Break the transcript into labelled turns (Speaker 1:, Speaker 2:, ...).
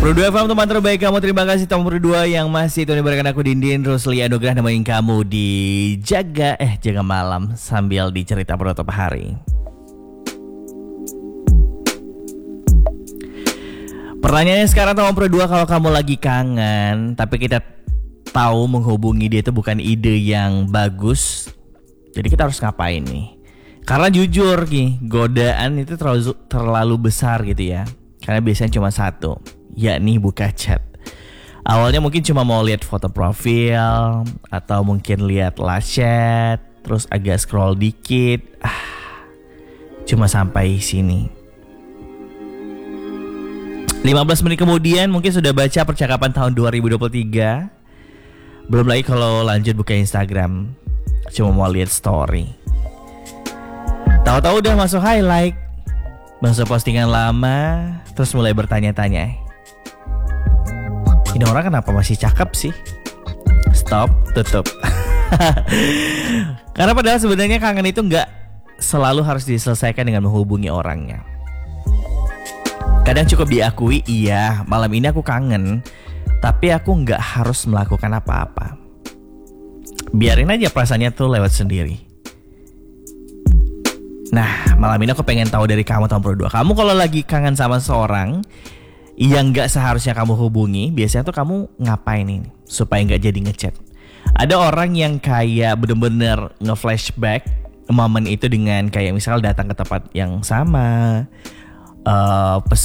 Speaker 1: Pro2 FM teman terbaik kamu, terima kasih teman Pro2 yang masih tune berikan aku Dindin Rusli Anugrah nemenin kamu di jaga malam sambil dicerita penutup hari. Pertanyaannya sekarang teman Pro2, kalau kamu lagi kangen tapi kita tahu menghubungi dia itu bukan ide yang bagus, jadi kita harus ngapain nih? Karena jujur nih, godaan itu terlalu besar gitu ya. Karena biasanya cuma satu, yakni buka chat. Awalnya mungkin cuma mau lihat foto profil atau mungkin lihat last chat, terus agak scroll dikit. Cuma sampai sini. 15 menit kemudian mungkin sudah baca percakapan tahun 2023. Belum lagi kalau lanjut buka Instagram, cuma mau lihat story. Tahu-tahu udah masuk highlight, masuk postingan lama, terus mulai bertanya-tanya, ini orang kenapa masih cakep sih? Stop, tutup. Karena padahal sebenarnya kangen itu nggak selalu harus diselesaikan dengan menghubungi orangnya. Kadang cukup diakui, iya malam ini aku kangen, tapi aku nggak harus melakukan apa-apa. Biarin aja perasaannya tuh lewat sendiri. Nah, malam ini aku pengen tahu dari kamu tahun Pro2. Kamu kalau lagi kangen sama seorang yang gak seharusnya kamu hubungi, biasanya tuh kamu ngapain ini supaya gak jadi ngechat? Ada orang yang kayak bener-bener nge-flashback momen itu dengan kayak misal datang ke tempat yang sama,